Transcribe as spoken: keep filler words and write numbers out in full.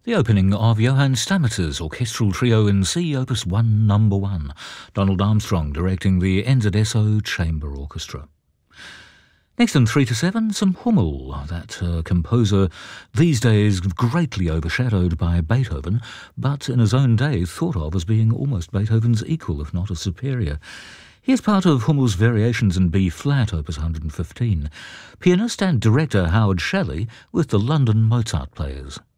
The opening of Johann Stamitter's orchestral trio in C, Opus one, Number one, Donald Armstrong directing the N Z S O Chamber Orchestra. Next in three to seven, some Hummel, that uh, composer these days greatly overshadowed by Beethoven, but in his own day thought of as being almost Beethoven's equal, if not a superior. Here's part of Hummel's Variations in B-flat, Opus one hundred fifteen. Pianist and director Howard Shelley with the London Mozart Players.